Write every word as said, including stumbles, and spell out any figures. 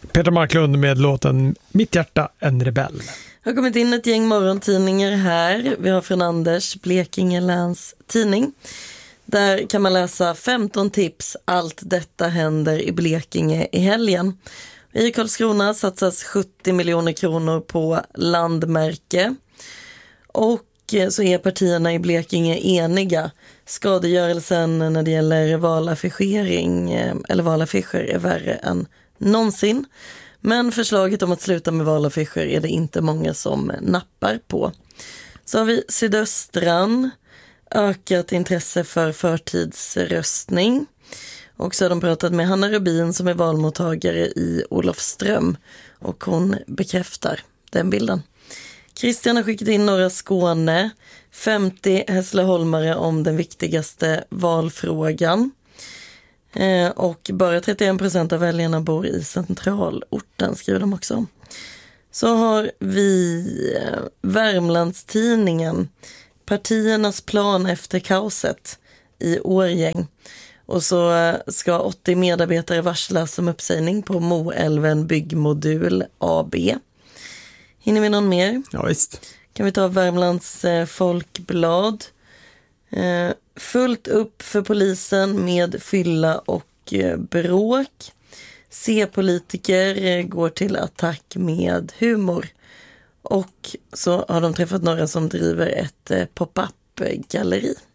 Peter Marklund med låten Mitt hjärta en rebell. Det har kommit in ett gäng morgontidningar här. Vi har från Anders, Blekinge läns tidning. Där kan man läsa femton tips. Allt detta händer i Blekinge i helgen. I Karlskrona satsas sjuttio miljoner kronor på landmärke. Och så är partierna i Blekinge eniga. Skadegörelsen när det gäller valaffischering eller valaffischer är värre än någonsin. Men förslaget om att sluta med valaffischer är det inte många som nappar på. Så har vi Sydöstran, ökat intresse för förtidsröstning. Och så har de pratat med Hanna Rubin som är valmottagare i Olofström. Och hon bekräftar den bilden. Christian har skickat in Norra Skåne, femtio Hässleholmare om den viktigaste valfrågan. Eh, och bara trettioen procent av väljarna bor i centralorten, skriver de också. Så har vi eh, Värmlandstidningen, partiernas plan efter kaoset i Årgäng. Och så eh, ska åttio medarbetare varslas om uppsägning på Moälven Byggmodul A B. Hinner vi någon mer? Ja, visst. Kan vi ta Värmlands eh, Folkblad. Eh, fullt upp för polisen med fylla och eh, bråk. C-politiker eh, går till attack med humor. Och så har de träffat några som driver ett eh, pop-up-galleri.